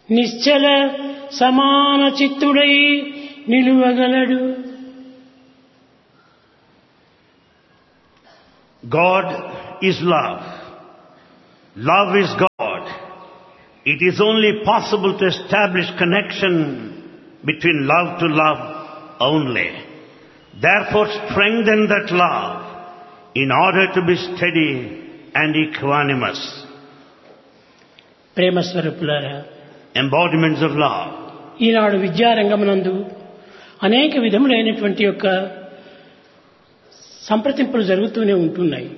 నిశ్చల సమాన చిత్తుడై నిలువగలడు. God is love. Love is God. It is only possible to establish connection between love to love only. Therefore strengthen that love in order to be steady and equanimous. ప్రేమ స్వరూపులారా, Embodiments of love. ఈనాడు విద్యారంగమునందు అనేక విధములైనటువంటి యొక్క సంప్రదింపులు జరుగుతూనే ఉంటున్నాయి.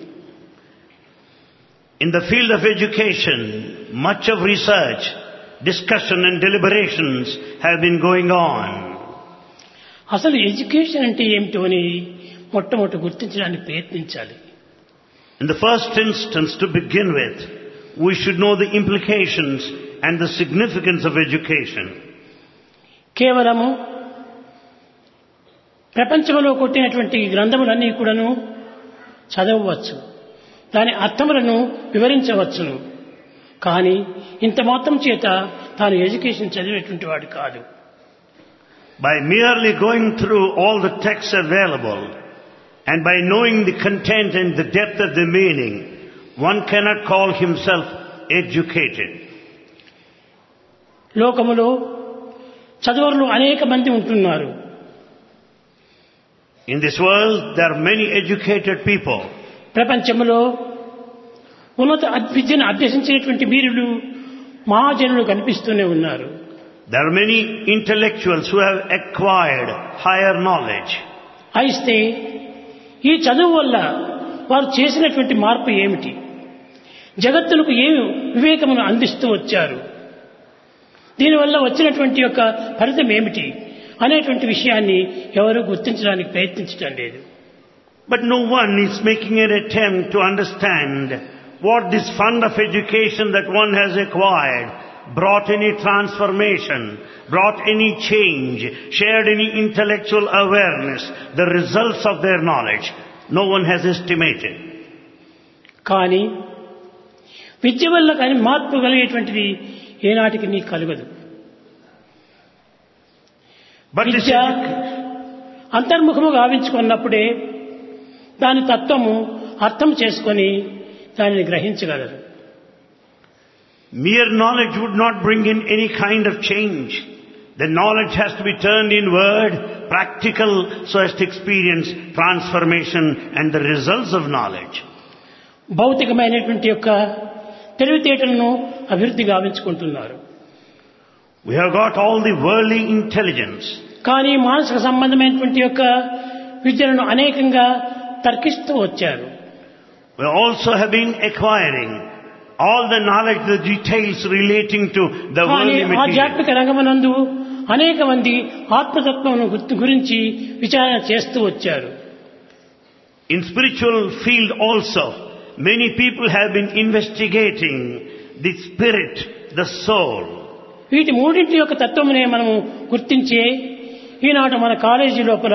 In the field of education, much of research, discussion and deliberations have been going on. అసలు education అంటే ఏమిటో అని మొట్టమొదటి గుర్తించడానికి ప్రయత్నించాలి. In the first instance, to begin with, we should know the implications and the significance of education. కేవలము ప్రపంచంలో కొట్టినటువంటి గ్రంథములన్నీ కూడాను చదవవచ్చు, దాని అర్థములను వివరించవచ్చును. కానీ ఇంత మాత్రం చేత తాను ఎడ్యుకేషన్ చదివేటువంటి వాడు కాదు. By merely going through all the texts available and by knowing the content and the depth of the meaning, one cannot call himself educated. లోకములో చదువులు అనేక మంది ఉంటున్నారు. In this world, there are many educated people. ప్రపంచంలో ఉన్నత విద్యను అభ్యసించేటువంటి వీరులు మహాజనులు కనిపిస్తూనే ఉన్నారు. There are many intellectuals who have acquired higher knowledge. అయితే ఈ చదువు వల్ల వారు చేసినటువంటి మార్పు ఏమిటి, జగత్తులకు ఏమి వివేకమును అందిస్తూ వచ్చారు, దీనివల్ల వచ్చినటువంటి యొక్క ఫలితం ఏమిటి అనేటువంటి విషయాన్ని ఎవరూ గుర్తించడానికి ప్రయత్నించడం లేదు. But no one is making an attempt to understand what this fund of education that one has acquired brought any transformation, brought any change, shared any intellectual awareness, the results of their knowledge. No one has estimated. కానీ విద్య వల్ల కానీ మార్పు కలిగేటువంటిది ఏనాటికి నీకు కలగదు. విద్య అంతర్ముఖము గావించుకున్నప్పుడే దాని తత్వము అర్థం చేసుకొని దానిని గ్రహించగలరు. Mere knowledge would not bring in any kind of change. The knowledge has to be turned inward, practical, so as to experience transformation and the results of knowledge. భౌతికమైనటువంటి యొక్క తెలివితేటలను అభివృద్ధి గావించుకుంటున్నారు. We have got all the worldly intelligence. కానీ మానసిక సంబంధమైనటువంటి యొక్క విద్యలను అనేకంగా తర్కిస్తూ వచ్చారు. We also have been acquiring all the knowledge, the details relating to the worldly material. ఆధ్యాత్మిక రంగమునందు అనేక మంది ఆత్మతత్వం గురించి విచారణ చేస్తూ వచ్చారు. In spiritual field also, many people have been investigating the spirit, the soul. వీటి మూడింటి యొక్క తత్వమునే మనము గుర్తించే ఈనాడు మన కాలేజీ లోపల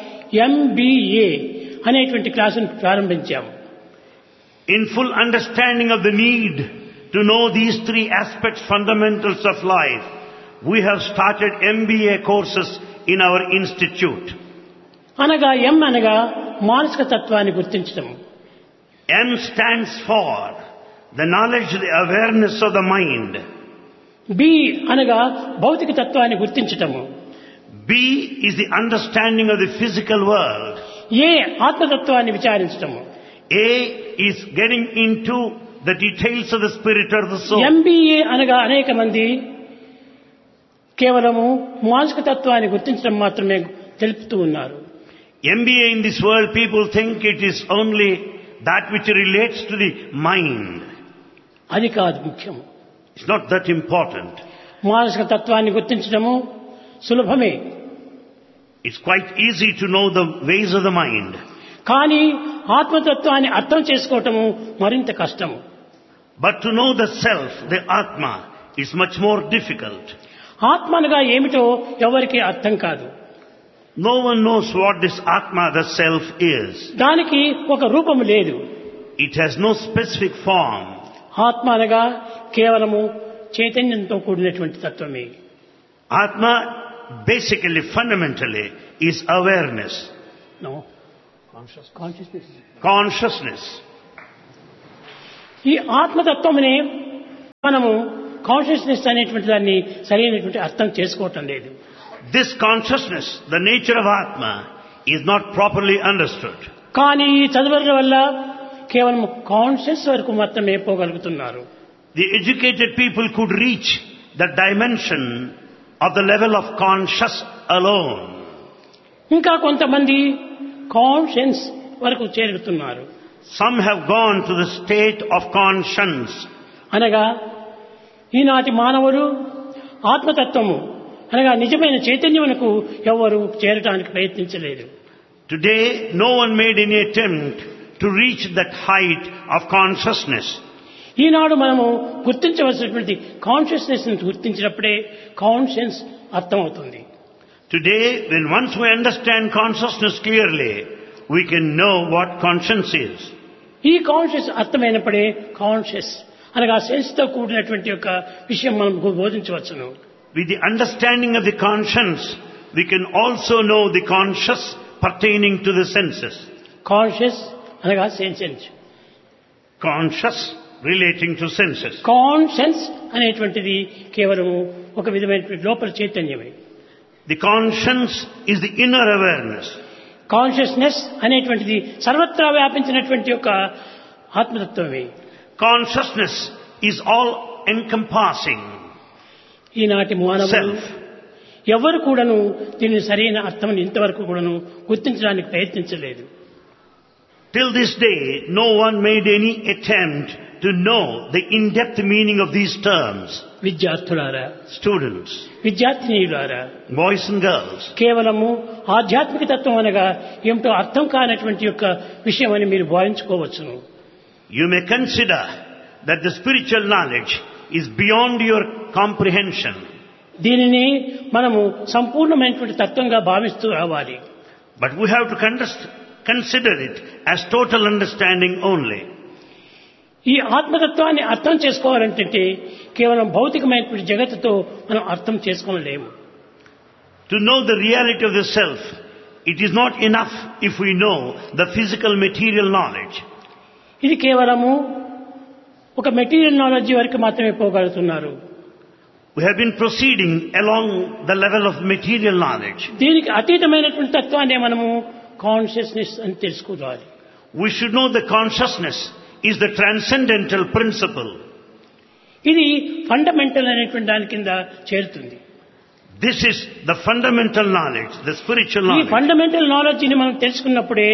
MBA అనేటువంటి క్లాసును ప్రారంభించాము. In full understanding of the need to know these three aspects, fundamentals of life, we have started MBA courses in our institute. అనగా M అనగా మానసిక తత్వాన్ని గుర్తించడం. M stands for the knowledge, the awareness of the mind. B అనగా భౌతిక తత్వాన్ని గుర్తించటము. B is the understanding of the physical world. A ఆత్మతత్వాన్ని విచారించటము. A is getting into the details of the spirit or the soul. MBA అనగా అనేక మంది కేవలము మానసిక తత్వాన్ని గుర్తించడం మాత్రమే తెలుపుతూ ఉన్నారు. MBA in this world, people think it is only that which relates to the mind. అది కాదు ముఖ్యము. It's not that important. మానసిక తత్వాన్ని గుర్తించడము సులభమే. It's quite easy to know the ways of the mind. కానీ ఆత్మతత్వాన్ని అర్థం చేసుకోవటము మరింత కష్టము. But to know the self, the Atma, is much more difficult. ఆత్మ అనగా ఏమిటో ఎవరికి అర్థం కాదు. No one knows what this Atma, the self, is. దానికి ఒక రూపము లేదు. It has no specific form. ఆత్మ అనగా కేవలము చైతన్యంతో కూడినటువంటి తత్వమే. Atma basically, fundamentally, is awareness. No. Consciousness. ఈ ఆత్మతత్వమునే మనము కాన్షియస్నెస్ అనేటువంటి దాన్ని సరైనటువంటి అర్థం చేసుకోవటం లేదు. This consciousness, the nature of Atma, is not properly understood. కానీ ఈ చదువుల వల్ల కేవలం కాన్షియస్ వరకు మాత్రమే పోగలుగుతున్నారు. The educated people could reach the dimension of the level of conscious alone. ఇంకా కొంతమంది కాన్షియన్స్ వరకు చేరుతున్నారు. Some have gone to the state of conscience. అనగా ఈనాటి మానవుడు ఆత్మతత్వము అనగా నిజమైన చైతన్యమునకు ఎవరు చేరడానికి ప్రయత్నించలేదు. Today, no one made any attempt to reach that height of consciousness. ఈనాడు మనము గుర్తించవలసినటువంటి కాన్షియస్నెస్ ని గుర్తించినప్పుడే కాన్షియన్స్ అర్థమవుతుంది. Today, when once we understand consciousness clearly, we can know what conscience is. ఈ కాన్షియస్ అర్థమైనప్పుడే కాన్షియస్ అనగా సెన్స్ తో కూడినటువంటి యొక్క విషయం మనం బోధించవచ్చును. With the understanding of the conscience, we can also know the conscious pertaining to the senses. Conscious అనగా sense, Conscious relating to senses. Conscience అనేటువంటిది కేవలం ఒక విధమైనటువంటి లోపల చైతన్యమే. The conscience is the inner awareness. Consciousness అనేటువంటిది సర్వత్రా వ్యాపించినటువంటి యొక్క ఆత్మతత్వమే. Consciousness is all encompassing. ఈనాటి మానవులు Self. ఎవరు కూడాను దీని సరైన అర్థం ఇంతవరకు కూడాను గుర్తించడానికి ప్రయత్నించలేదు. Till this day, no one made any attempt to know the in-depth meaning of these terms. విద్యార్థులారా, Students, విద్యార్థినీయులారా, boys and girls, కేవలము ఆధ్యాత్మిక తత్వం అనగా ఏమిటో అర్థం కానటువంటి యొక్క విషయం అని మీరు భావించుకోవచ్చును. you may consider that the spiritual knowledge is beyond your comprehension. దీనిని మనము సంపూర్ణమైనటువంటి తత్వంగా భావిస్తూ రావాలి. But we have to consider it as total understanding only. ఈ ఆత్మతత్వాన్ని అర్థం చేసుకోవాలంటే కేవలం భౌతికమైనటువంటి జగత్తుతో మనం అర్థం చేసుకోలేము. To know the reality of the self, it is not enough if we know the physical material knowledge. ఇది కేవలము ఒక మెటీరియల్ నాలెడ్జ్ వరకు మాత్రమే పోగలుగుతున్నారు. We have been proceeding along the level of material knowledge. దీనికి అతీతమైనటువంటి తత్వాన్ని మనము కాన్షియస్నెస్ అని తెలుసుకోవాలి. We should know the consciousness is the transcendental principle. ఇది ఫండమెంటల్ అనేటువంటి దాని కింద చేరుతుంది. This is the fundamental knowledge, the spiritual ఈ knowledge. ఫండమెంటల్ నాలెడ్జిని మనం తెలుసుకున్నప్పుడే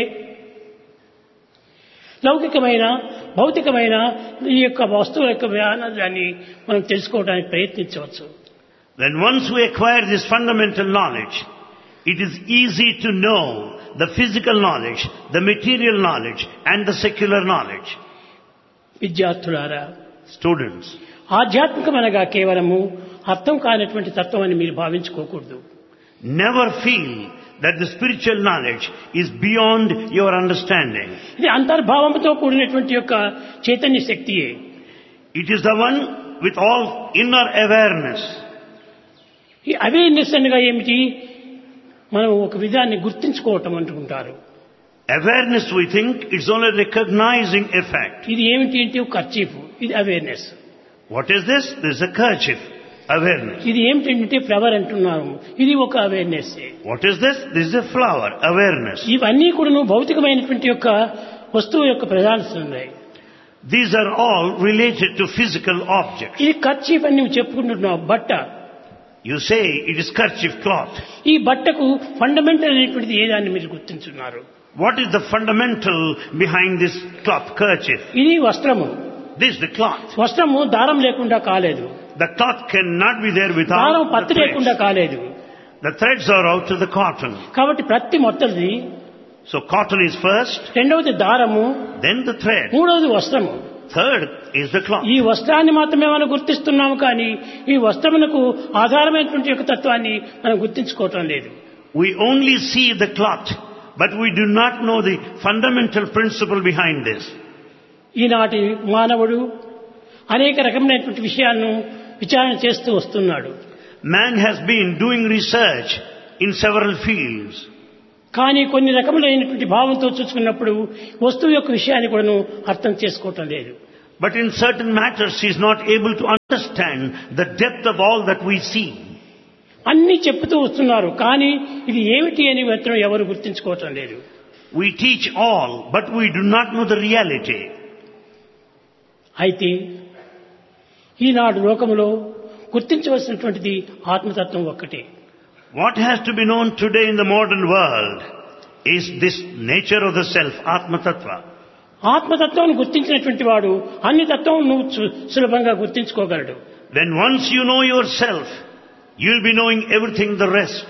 లౌకికమైన భౌతికమైన ఈ యొక్క వస్తువుల యొక్క జ్ఞానాన్ని మనం తెలుసుకోవడానికి ప్రయత్నించవచ్చు. Then once we acquire this fundamental knowledge, it is easy to know the physical knowledge, the material knowledge and the secular knowledge. విద్యార్థులారా, Students, ఆధ్యాత్మికమనగా కేవలము అర్థం కానటువంటి తత్వం అని మీరు భావించుకోకూడదు. never feel that the spiritual knowledge is beyond your understanding. ఇది అంతర్భావంతో కూడినటువంటి యొక్క Chaitanya శక్తియే. It is the one with all inner awareness. ఈ అవేర్నెస్ అనగా ఏమిటి? మనం ఒక విధాన్ని గుర్తించుకోవటం అంటుంటారు. Awareness, we think, is only recognizing a fact. ఇది ఏమిటి అంటే కర్చీఫ్, ఇది awareness. What is this? This is a kerchief. Awareness. ఇది ఏమిటంటే ఫ్లవర్ అంటున్నాము, ఇది ఒక awareness. What is this? This is a flower. Awareness. ఇవన్నీ కూడా భౌతికమైనటువంటి యొక్క వస్తువు యొక్క ప్రధానస్తున్నాయి. These are all related to physical objects. ఇది కర్చీఫ్ అని నువ్వు చెప్పుకుంటున్నావు, బట్ట. You say it is kerchief cloth. ఈ బట్టకు ఫండమెంటల్ అనేటువంటిది ఏదాన్ని మీరు గుర్తించున్నారు? What is the fundamental behind this cloth, kerchief? ఇది వస్త్రము. This is the cloth. వస్త్రము దారం లేకుండా కాలేదు. The cloth cannot be there దారం without పత్తి the లేకుండా threads. కాలేదు. The threads are out of the cotton. కాబట్టి ప్రతి మొత్తది, So cotton is first, రెండవది దారము, then the thread. మూడవది వస్త్రము. Third is the cloth. ఈ వస్త్రాన్ని మాత్రమే మనం గుర్తిస్తున్నాము, కానీ ఈ వస్త్రమునకు ఆధారమైనటువంటి యొక్క తత్వాన్ని మనం గుర్తించుకోవటం లేదు. We only see the cloth, but we do not know the fundamental principle behind this. ఈనాటి మానవుడు అనేక రకమైనటువంటి విషయాలను విచారణ చేస్తూ వస్తున్నాడు. Man has been doing research in several fields. కానీ కొన్ని రకములైనటువంటి భావంతో చూసుకున్నప్పుడు వస్తువు యొక్క విషయాన్ని కూడాను అర్థం చేసుకోవటం లేదు. But in certain matters he is not able to understand the depth of all that we see. అన్నీ చెప్తూ వస్తున్నారు, కానీ ఇది ఏమిటి అని మాత్రం ఎవరు గుర్తించుకోవటం లేదు. We teach all, but we do not know the reality. అయితే ఈనాడు లోకములో గుర్తించవలసినటువంటిది ఆత్మతత్వం ఒక్కటే. What has to be known today in the modern world is this nature of the self, Atma Tattva. ఆత్మతత్వాన్ని గుర్తించినటువంటి వాడు అన్ని తత్వం నువ్వు సులభంగా గుర్తించుకోగలడు. When once you know yourself, you will be knowing everything the rest.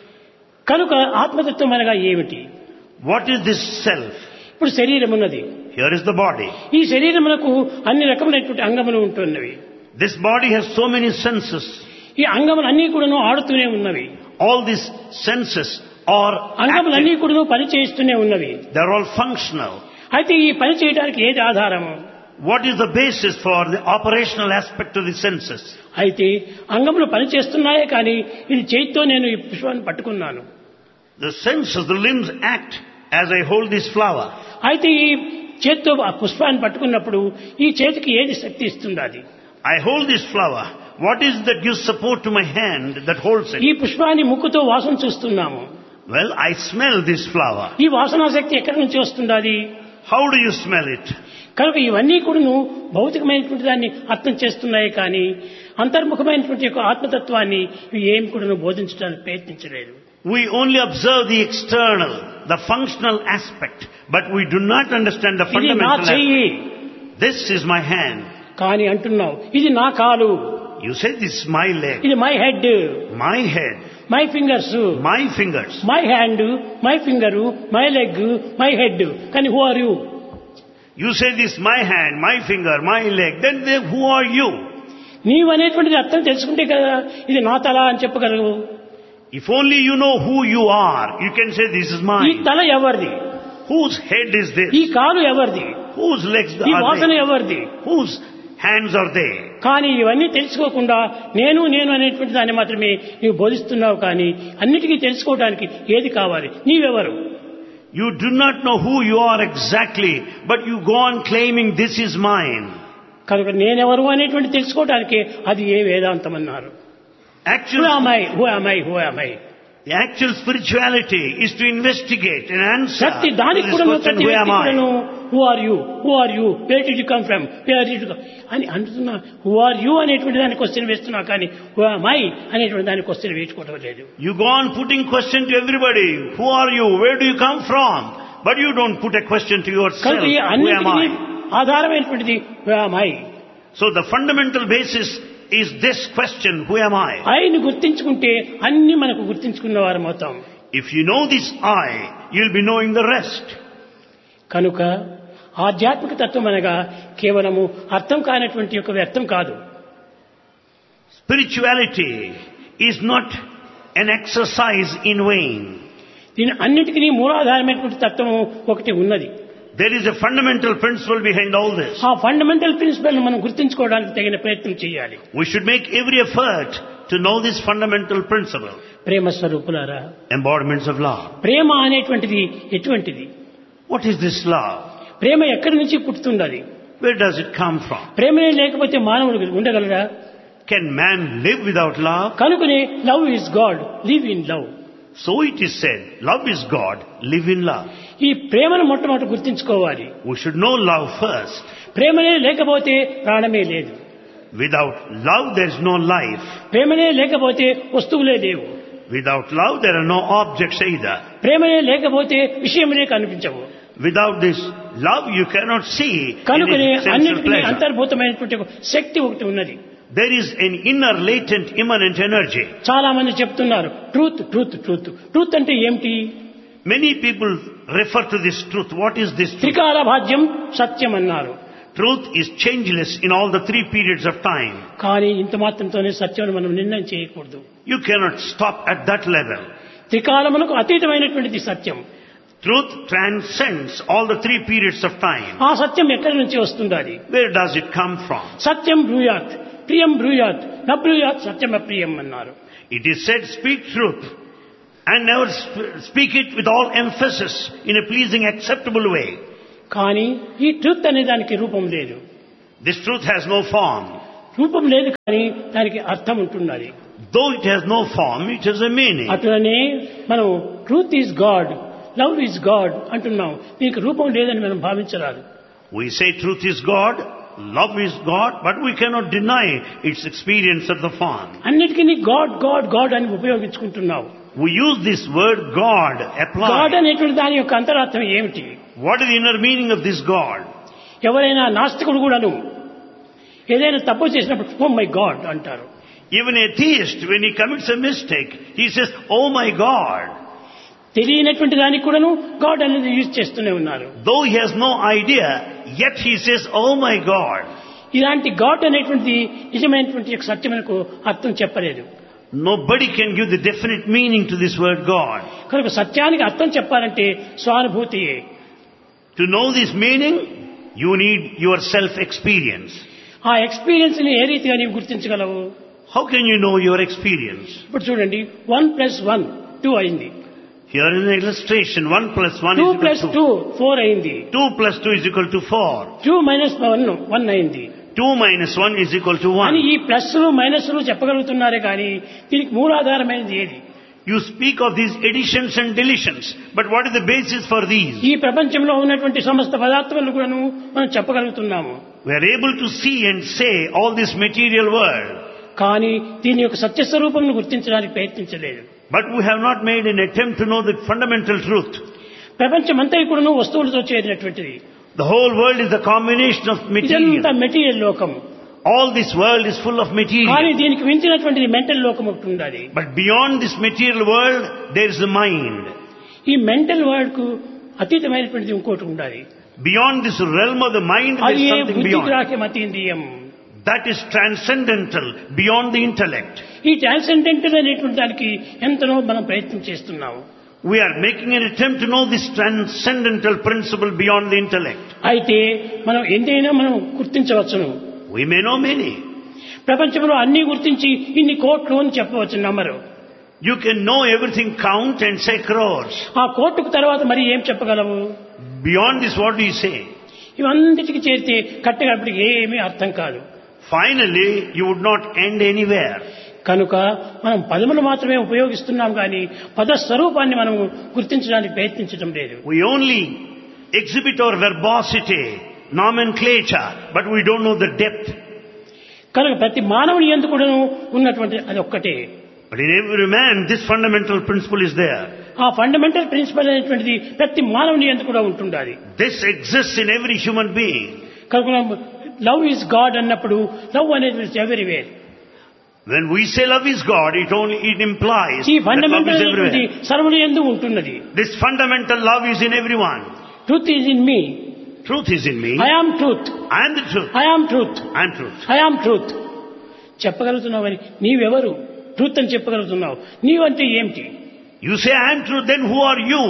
కనుక ఆత్మతత్వం అనగా ఏమిటి? What is this self? ఇప్పుడు శరీరం ఉన్నది. Here is the body. ఈ శరీరమునకు అన్ని రకములైనటువంటి అంగములు ఉంటున్నవి. This body has so many senses. ఈ అంగములన్నీ కూడాను ఆడుతూనే ఉన్నవి. All these senses are అంగములన్నీ active. కూడాను పని చేస్తూనే ఉన్నవి. They are all functional. అయితే ఈ పని చేయడానికి ఏది ఆధారము? What is the basis for the operational aspect of the senses? అయితే అంగములు పని చేస్తున్నాయే కానీ ఇది చేతితో నేను ఈ పుష్పాన్ని పట్టుకున్నాను. The senses, the limbs act as I hold this flower. అయితే ఈ చేతితో ఆ పుష్పాన్ని పట్టుకున్నప్పుడు ఈ చేతికి ఏది శక్తి ఇస్తుంది? అది I hold this flower. What is that gives support to my hand that holds ఈ it? పుష్పాన్ని ముక్కుతో వాసన చూస్తున్నాము. Well, I smell this flower. ఈ వాసనా శక్తి ఎక్కడి నుంచి వస్తుంది? How do you smell it? కనుక ఇవన్నీ కూడాను భౌతికమైనటువంటి దాన్ని అర్థం చేస్తున్నాయి, కానీ అంతర్ముఖమైనటువంటి యొక్క ఆత్మతత్వాన్ని ఇవి ఏం కూడాను బోధించడానికి ప్రయత్నించలేదు. We only observe the external, the functional aspect, but we do not understand the ఇది నా fundamental చెయ్యి aspect. This is my hand. కానీ అంటున్నావు ఇది నా కాలు, You say this is my leg, ఇది my head, my head, my fingers, my fingers. My hand, my finger, my leg, my head. కానీ who are you? You say this my hand, my finger, my leg. Then who are you? నీవు అనేటువంటిది అర్థం తెలుసుకుంటే కదా ఇది నా తల అని చెప్పగలవు. If only you know who you are, you can say this is ఈ mine. తల ఎవరిది? Whose head is ఈ this? కాలు ఎవరిది? Whose legs ఈ are వాసన they? ఎవరిది? Whose hands are they? కానీ ఇవన్నీ తెలుసుకోకుండా నేను నేను అనేటువంటి దాన్ని మాత్రమే నీవు బోధిస్తున్నావు. కానీ అన్నిటికీ తెలుసుకోవడానికి ఏది కావాలి? నీవెవరు? You do not know who you are exactly, but you go on claiming this is mine. కనుక నేనెవరు అనేటువంటి తెలుసుకోవడానికి అది ఏ వేదాంతం అన్నారు. Who Actually, am I? Who am I? Who am I? the actual spirituality is to investigate and answer ప్రతి to దానికి this కూడా question, ప్రతి who వ్యక్తి am కూడాను I? Who are you, who are you, where did you come from, where did you అని అంటున్నా. Who are you అనేటువంటి దానికి క్వశ్చన్ వేస్తున్నా, కానీ హూ ఆమ్ ఐ అనేటువంటి దానికి క్వశ్చన్ వేసుకోవడం లేదు. You go on putting question to everybody. Who are you? Where do you come from? But you don't put a question to yourself. కనుక ఈ Who am అన్నిటికీ I? ఆధారమైనటువంటిది who am I. So the fundamental basis is this question, who am I? ఐని గుర్తించుకుంటే అన్ని మనకు గుర్తించుకున్న వారు మొత్తం. If you know this I, you'll be knowing the rest. కనుక ఆధ్యాత్మిక తత్వం అనగా కేవలము అర్థం కానటువంటి యొక్క వ్యర్థం కాదు. Spirituality is not an exercise in vain. దీని అన్నిటికీ మూలాధారమైనటువంటి తత్వము ఒకటి ఉన్నది. There is a fundamental principle behind all this. ఆ ఫండమెంటల్ ప్రిన్సిపల్ మనం గుర్తించుకోవడానికి తగిన ప్రయత్నం చేయాలి. We should make every effort to know this fundamental principle. ప్రేమ స్వరూపులారా, Embodiments of love. ప్రేమ అనేటువంటిది ఎటువంటిది? What is this love? ప్రేమ ఎక్కడి నుంచి పుట్టుతుండాలి? Where does it come from? ప్రేమనే లేకపోతే మానవుడు ఉండగలరా? Can man live without love? కనుకనే love is God, live in love. So it is said, love is God, live in love. ఈ ప్రేమను మొట్టమొదటి గుర్తించుకోవాలి. We should know love first. ప్రేమనే లేకపోతే ప్రాణమే లేదు. Without love there is no life. ప్రేమనే లేకపోతే వస్తువులే లేవు. Without love there are no objects either. ప్రేమనే లేకపోతే విషయములే కనిపించవు. Without this love you cannot see కనుకనే any sense of అన్నిటికీ pleasure. అంతర్భూతమైనటువంటి ఒక శక్తి ఒకటి ఉన్నది. There is an inner latent immanent energy. చాలా మంది చెప్తున్నారు ట్రూత్ ట్రూత్ ట్రూత్. ట్రూత్ అంటే ఏమిటి? Many people refer to this truth. What is this truth? త్రికాల భాజ్యం సత్యం అన్నారు. Truth is changeless in all the 3 periods of time. కానీ ఇంత మాత్రంతోనే సత్యం మనం నిర్ణయం చేయకూడదు. You cannot stop at that level. త్రికాలమునకు అతీతమైనటువంటిది Satyam. Truth transcends all the 3 periods of time. ఆ సత్యం ఎక్కడి నుంచి వస్తుండాలి? Where does it come from? సత్యం బ్రూయాత్, ప్రియం బ్రూయాత్ న బ్రూయాత్ సత్యమప్రియం అన్నారు. It is said, speak truth and never speak it with all emphasis in a pleasing, acceptable way. కానీ ఈ truth అనే దానికి రూపం లేదు. This truth has no form. రూపం లేదు కానీ దానికి అర్థం ఉంటున్నది. Though it has no form, it has a meaning. అట్లనే మనం truth is God, love is God అంటున్నాం. దీనికి రూపం లేదని మనం భావించరాదు. We say truth is God, love is God, but we cannot deny its experience of the form. అన్నిటికీ God God God అని ఉపయోగించుకుంటున్నావు. We use this word God, apply. God అనేటువంటి దాని యొక్క అంతరార్థం ఏమిటి? What is the inner meaning of this God? ఎవరైనా నాస్తికుడు కూడాను ఏదైనా తప్పు చేసినప్పుడు ఓ మై గాడ్ అంటారు. Even a theist, when he commits a mistake, he says, oh my God. తెలియనటువంటి దానికి కూడాను గాడ్ అనేది యూజ్ చేస్తూనే ఉన్నారు. Though he has no idea, yet he says, oh my God. ఇలాంటి గాడ్ అనేటువంటి నిజమైనటువంటి సత్యమునకు అర్థం చెప్పలేదు. Nobody can give the definite meaning to this word God. కనుక సత్యానికి అర్థం చెప్పాలంటే స్వానుభూతియే. To know this meaning, you need your self-experience. ఆ ఎక్స్పీరియన్స్ ని ఏ రీతిగా నీవు గుర్తించగలవు? How can you know your experience? ఇప్పుడు చూడండి, 1 + 1 2 అయింది. Here is an illustration. 1 + 1 2 is equal + to 2 4 అయింది. 2 + 2 is equal to 4. 2 - 1 1 అయింది. 2 - 1 is equal to అని 1. ఈ ప్లస్లు మైనస్లు చెప్పగలుగుతున్నారే కానీ దీనికి మూలాధారమైనది ఏది? You speak of these additions and deletions, but what is the basis for these? ఈ ప్రపంచంలో ఉన్నటువంటి సమస్త పదార్థాలను కూడాను మనం చెప్పగలుగుతున్నాము. We are able to see and say all this material world, కానీ దీని యొక్క సత్యస్వరూపంను గుర్తించడానికి ప్రయత్నించలేదు. but we have not made an attempt to know the fundamental truth. ప్రపంచమంతా కూడాను వస్తువులతో చేరినటువంటిది. The whole world is a combination of ఇదంతా material. మెటీరియల్ లోకం. All this world is full of కానీ material. దీనికి మించినటువంటిది మెంటల్ లోకం ఒకటి ఉండాలి. But beyond this material world, there is a mind. ఈ మెంటల్ వరల్డ్ కు అతీతమైనటువంటిది ఇంకోటి ఉండాలి. Beyond this realm of the mind, there అది is ఏ something బుద్ధి beyond. గ్రాహ్యం అతీంద్రియం. That is transcendental, beyond the intellect. ఈ ట్రాన్సెండెంటల్ అనేటువంటి దానికి ఎంతనో మనం ప్రయత్నం చేస్తున్నాము. We are making an attempt to know this transcendental principle beyond the intellect. అయితే మనం ఎంతైనా మనం గుర్తించవచ్చును. We may know many. ప్రపంచంలో అన్ని గుర్తించి ఇన్ని కోట్లు అని చెప్పవచ్చు నమ్మరు. You can know everything, count and say crores. ఆ కోర్టుకు తర్వాత మరి ఏం చెప్పగలవు? Beyond this, what do you say? ఇవన్నిటికి చేరితే కట్టగడిపటికి ఏమీ అర్థం కాదు. Finally, you would not end anywhere. కనుక మనం పదములు మాత్రమే ఉపయోగిస్తున్నాం కానీ పద స్వరూపాన్ని మనం గుర్తించడానికి ప్రయత్నించడం లేదు. We only exhibit our verbosity, nomenclature, but we don't know the depth. కనుక ప్రతి మానవుని యందు కూడాను ఉన్నటువంటి అది ఒక్కటే. But in every man, this fundamental principle is there. ఆ ఫండమెంటల్ ప్రిన్సిపల్ అనేటువంటిది ప్రతి మానవుని యందు కూడా ఉంటుండాలి. This exists in every human being. కనుక లవ్ ఈజ్ గాడ్ అన్నప్పుడు లవ్ అనేది everywhere. When we say love is God, it implies ఈ that love ఫండమెంటల్ is అనేటువంటి everywhere. సర్వుని యందు ఉంటున్నది. This fundamental love is in everyone. Truth is in me. Truth is in me. I am truth. I am the truth. I am truth. I am truth. I am truth చెప్పగలుగుతున్నావు అని నీవెవరు? Truth అని చెప్పగలుగుతున్నావు. నీవంటే ఏమిటి? You say I am truth, then who are you?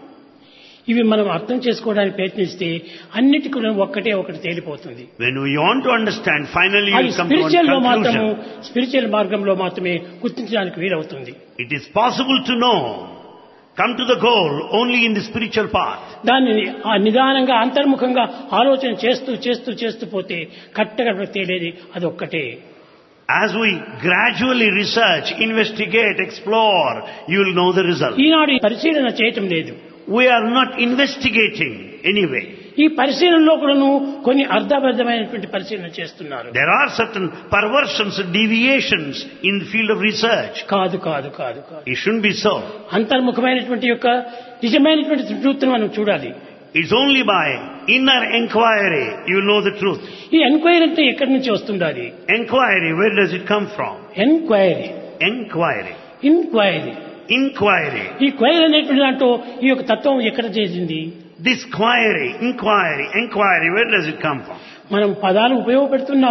ఇవి మనం అర్థం చేసుకోవడానికి ప్రయత్నిస్తే అన్నిటికీ ఒక్కటే ఒకటి తేలిపోతుంది. When we want to understand, finally అది you come to one spiritual లో మాత్రము conclusion. స్పిరిచువల్ మార్గంలో మాత్రమే గుర్తించడానికి వీలవుతుంది. It is possible to know, come to the goal only in the spiritual path. దాన్ని ఆ నిదానంగా అంతర్ముఖంగా ఆలోచన చేస్తూ చేస్తూ చేస్తూ పోతే కట్టగా తేలేది అది ఒక్కటే. As we gradually research, investigate, explore, you will know the result. ఈనాడు పరిశీలన చేయటం లేదు. We are not investigating anyway. ఈ పరిశీలనలో కూడాను కొన్ని అర్థబద్ధమైనటువంటి పరిశీలన చేస్తున్నారు. There are certain perversions and deviations in the field of research. కాదు కాదు కాదు కాదు. It shouldn't be so. అంతర్ముఖమైనటువంటి యొక్క నిజమైనటువంటి ట్రూత్ను మనం చూడాలి. It's only by inner inquiry you will know the truth. ఈ ఎంక్వైరీ అంటే ఎక్కడి నుంచి వస్తుండాలి? Inquiry, where does it come from? Enquiry. Inquiry. Inquiry. Inquiry. ఈ క్వైరీ అనేటువంటి దాంట్లో ఈ యొక్క తత్వం ఎక్కడ చేసింది? This inquiry, where does it come from? మనం పదాలు ఉపయోగపెడుతున్నాము.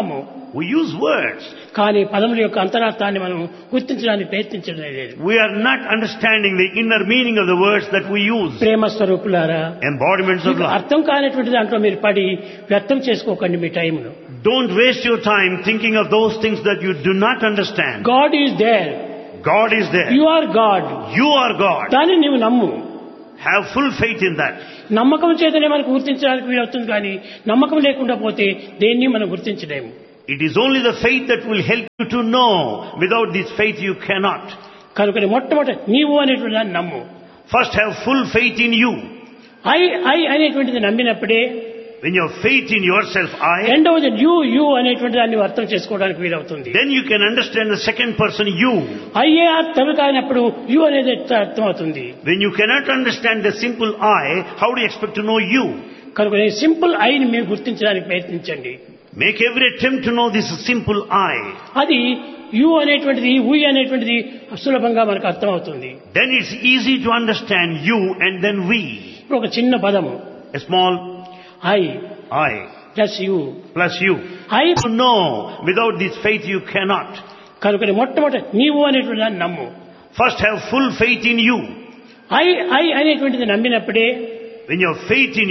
We use words. కానీ పదముల యొక్క అంతరార్థాన్ని మనం గుర్తించడానికి ప్రయత్నించడం లేదు. We are not understanding the inner meaning of the words that we use. ప్రేమ స్వరూపులారా, Embodiments of love. అర్థం కానిటువంటి దాంట్లో మీరు పడి వ్యర్థం చేసుకోకండి మీ టైంను. Don't waste your time thinking of those things that you do not understand. God is there. God is there. You are God. You are God. దాన్ని నీవు నమ్ము. Have full faith in that. నమ్మకం చేతనే మనకు గుర్తించడానికి వీలవుతుంది, కానీ నమ్మకం లేకుండా పోతే దేన్ని మనం గుర్తించలేము. It is only the faith that will help you to know. Without this faith you cannot. కనుక మొట్టమొదటి నీవు అనేటువంటి దాన్ని నమ్ము. First have full faith in you. I అనేటువంటిది నమ్మినప్పుడే, When you have faith in yourself, I, రెండవది యు అనేటువంటి దాన్ని అర్థం చేసుకోవడానికి వీలవుతుంది. then you can understand the second person, you. అయ్యే అర్థం కానప్పుడు యు అనేది అర్థం అవుతుంది. When you cannot understand the simple I, how do you expect to know you? కనుక సింపుల్ ఐని మీరు గుర్తించడానికి ప్రయత్నించండి. Make every attempt to know this simple I. అది యు అనేటువంటిది, ఉయ్ అనేటువంటిది సులభంగా మనకు అర్థం అవుతుంది. Then it's easy to understand you and then we. ఇప్పుడు ఒక చిన్న పదము, A small I I plus you. plus you. I To know, without this faith you cannot. కనుక మొట్టమొదటి నీవు అనేటువంటి దాన్ని నమ్ము. First have full faith in you. I అనేటువంటిది నమ్మినప్పుడే, When you have faith in